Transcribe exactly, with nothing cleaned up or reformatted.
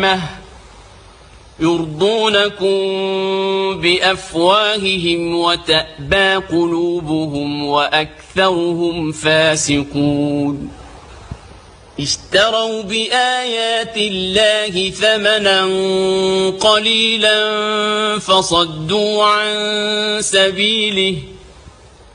القيامة يرضونكم بأفواههم وتأبى قلوبهم وأكثرهم فاسقون اشتروا بآيات الله ثمنا قليلا فصدوا عن سبيله